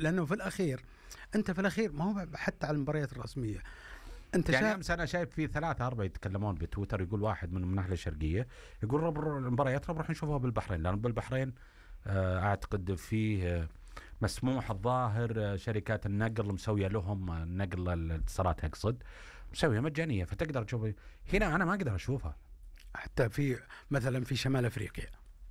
لانه في الاخير انت في الاخير ما هو حتى على المباريات الرسميه انت يعني امس انا شايف في 3-4 يتكلمون بتويتر، يقول واحد من اهل الشرقيه يقول المباريات بنروح نشوفها بالبحرين، لان بالبحرين اعتقد فيه مسموح الظاهر شركات النقل مسويه لهم نقل الاتصالات، اقصد مسويه مجانيه، فتقدر تشوف. هنا انا ما اقدر اشوفها. حتى في مثلا في شمال افريقيا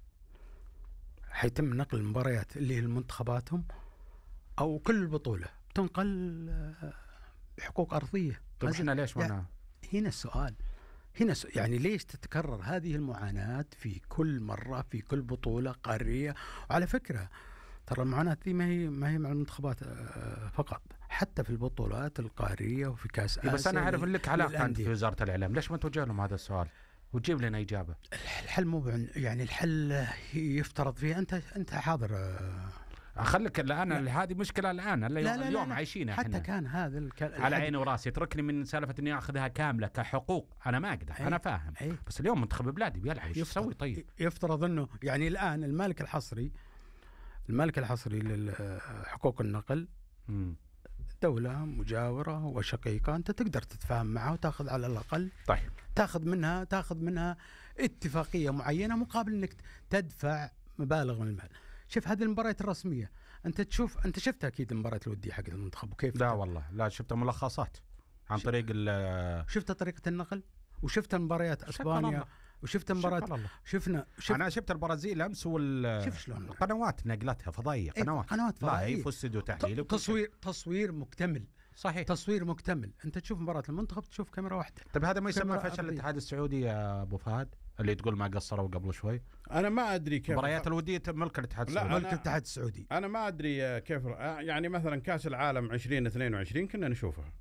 حيتم نقل المباريات اللي هي منتخباتهم او كل البطوله بتنقل بحقوق ارضيه. طيب احنا ليش يعني هنا السؤال، يعني ليش تتكرر هذه المعاناة في كل مرة في كل بطولة قارية؟ وعلى فكرة ترى المعاناة دي ما هي مع المنتخبات فقط، حتى في البطولات القارية وفي كأس آسيا. بس أنا أعرف لك علاقة أنت في وزارة الإعلام، ليش ما توجه لهم هذا السؤال وتجيب لنا إجابة؟ الحل مو يعني الحل يفترض فيه أنت حاضر. أخليك الآن هذه مشكلة الآن اليوم عايشينها حتى كان هذا على عيني وراسي. اتركني من سالفة إني أخذها كاملة كحقوق، أنا ما أقدر. أنا فاهم بس اليوم منتخب بلادي بيلعب، ايش يسوي؟ طيب يفترض إنه يعني الآن المالك الحصري لحقوق النقل دولة مجاورة وشقيقة، أنت تقدر تتفاهم معها وتأخذ على الأقل طيب تأخذ منها اتفاقية معينة مقابل أنك تدفع مبالغ من المال. شوف هذه المباريات الرسمية، أنت شفت أكيد المباريات الودية حق المنتخب وكيف؟ لا والله لا، شفت ملخصات عن طريق شفت طريقة النقل وشفت مباريات اسبانيا وشفت مباراه انا شفت البرازيل امس القنوات نقلتها فضائيه، قنوات فضائيه، لا هي فسد وتحليل تصوير مكتمل. صحيح، تصوير مكتمل. انت تشوف مباراه المنتخب تشوف كاميرا واحده. طيب هذا ما يسمى فشل الاتحاد السعودي يا ابو فهد اللي تقول ما قصروا قبل شوي؟ انا ما ادري كيف مباريات الوديه ملك الاتحاد السعودي. ملك الاتحاد السعودي. انا ما ادري كيف، يعني مثلا كاس العالم 2022 كنا نشوفها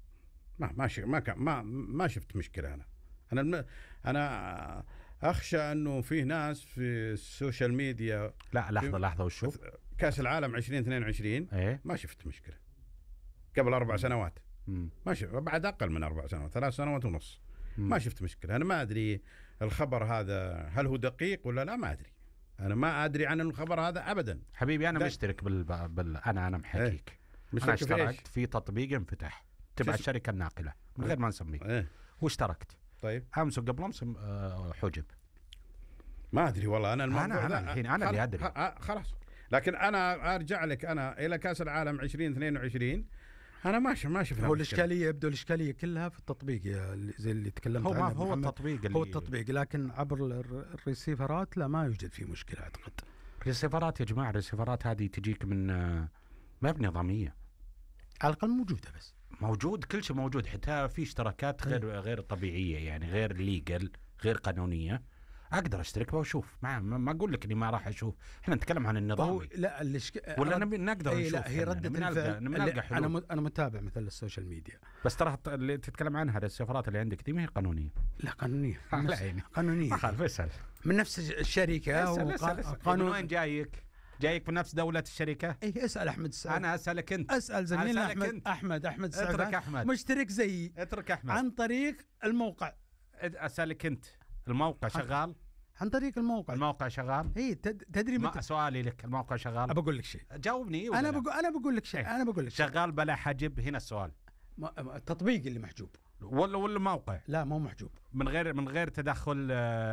ما شفت مشكله. انا اخشى انه فيه ناس في السوشيال ميديا. لا لحظه وشوف كاس العالم 2022 ما شفت مشكله قبل 4 سنوات. ما شفت بعد اقل من 4 سنوات، 3 سنوات ونص ما شفت مشكله. انا ما ادري الخبر هذا هل هو دقيق ولا لا، ما ادري. انا ما ادري عن الخبر هذا ابدا حبيبي. انا مشترك انا محكيك. انا اشتركت في تطبيق انفتح تبع الشركه الناقله من غير ما نسميه واشتركت. طيب امس وقبل امس حجب. ما ادري والله. انا الحين انا اللي ادري خلاص. لكن انا ارجع لك انا الى كاس العالم 2022 انا ما شفنا. هو الاشكاليه يبدو الاشكاليه كلها في التطبيق زي اللي تكلمت عنه. هو التطبيق هو التطبيق، لكن عبر الريسيفرات لا ما يوجد فيه مشكله اعتقد. الريسيفرات يا جماعه، الريسيفرات هذه تجيك من ما بنظاميه، على الاقل موجوده. بس موجود كل شيء موجود، حتى في اشتراكات غير طبيعيه، يعني غير ليجل، غير قانونيه. اقدر اشترك بها واشوف. ما اقول لك اني ما راح اشوف. احنا نتكلم عن النظام. لا ولا نقدر نشوف. لا هي ردة الفعل. انا متابع مثل السوشيال ميديا. بس ترى اللي تتكلم عنها السفرات اللي عندك دي ما هي قانونيه. لا قانونيه. قانونيه. خالف اسال من نفس الشركه. قانون وين جايك من نفس دولة الشركة؟ ايه اسأل أحمد السعد. أنا أسألك أنت. أسأل زميلنا أحمد السعد. اترك أحمد. مشترك زيي. اترك أحمد. عن طريق الموقع. أسألك أنت، الموقع شغال؟ عن طريق الموقع شغال؟ ايه تدري متى؟ سؤالي لك، الموقع شغال؟ أقول لك شيء. جاوبني. أنا بقول لك شيء. شغال بلا حجب؟ هنا السؤال. التطبيق اللي محجوب ولا الموقع؟ لا مو محجوب. من غير تدخل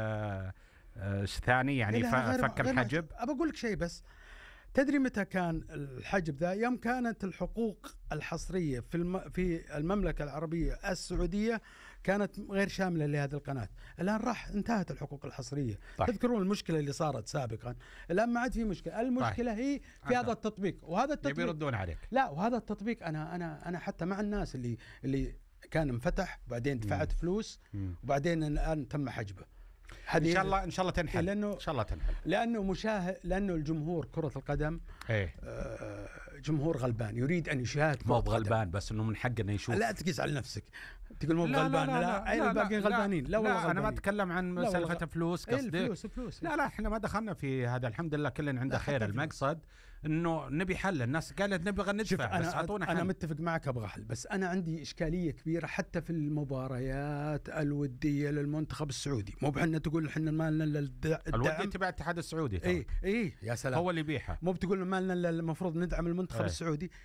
ثاني يعني فك الحجب. أقول لك شيء بس. تدري متى كان الحجب ذا؟ يوم كانت الحقوق الحصرية في المملكة العربية السعودية كانت غير شاملة لهذه القناة. الآن انتهت الحقوق الحصرية. طيب. تذكرون المشكلة اللي صارت سابقا؟ الآن ما عاد في مشكلة. المشكلة طيب. هي في هذا التطبيق. وهذا التطبيق يردون عليك. لا، وهذا التطبيق أنا حتى مع الناس اللي كان انفتح وبعدين دفعت فلوس وبعدين الآن تم حجبه. ان شاء الله تنحل. ان شاء الله تنحل. لانه الجمهور كرة القدم جمهور غلبان يريد ان يشاهد. مو غلبان بس انه من حقه انه يشوف. لا تقيس على نفسك تقول مو غلبان. لا الباقيين غلبانين. لا انا ما اتكلم عن سالفه فلوس قصدي. فلوس. لا احنا ما دخلنا في هذا. الحمد لله كلنا عنده خير. المقصد انه نبي حل. الناس قالت نبغى ندفع بس اعطونا حل. انا متفق معك ابغى حل، بس انا عندي اشكاليه كبيره حتى في المباريات الوديه للمنتخب السعودي. مو بحنا تقول احنا مالنا للدعم. الوديه تبع الاتحاد السعودي. ايه يا سلام. هو اللي يبيعها. مو بتقول مالنا المفروض ندعم المنتخب السعودي.